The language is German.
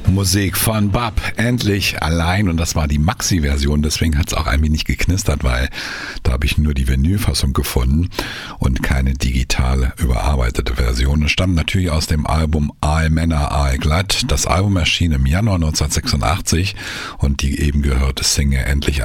Musik von Bab, endlich allein, und das war die Maxi-Version, deswegen hat es auch ein wenig geknistert, weil da habe ich nur die Vinylfassung gefunden und keine digitale überarbeitete Version. Es stammt natürlich aus dem Album Aal Männer Aal Glatt. Das Album erschien im Januar 1986 und die eben gehörte Single Endlich